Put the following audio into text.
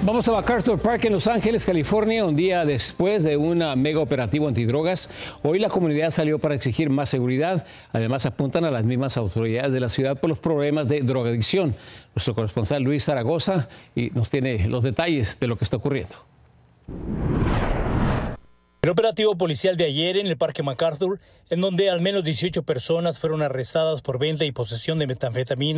Vamos a MacArthur Park en Los Ángeles, California, un día después de un mega operativo antidrogas. Hoy la comunidad salió para exigir más seguridad. Además, apuntan a las mismas autoridades de la ciudad por los problemas de drogadicción. Nuestro corresponsal Luis Zaragoza nos tiene los detalles de lo que está ocurriendo. El operativo policial de ayer en el Parque MacArthur, en donde al menos 18 personas fueron arrestadas por venta y posesión de metanfetamina,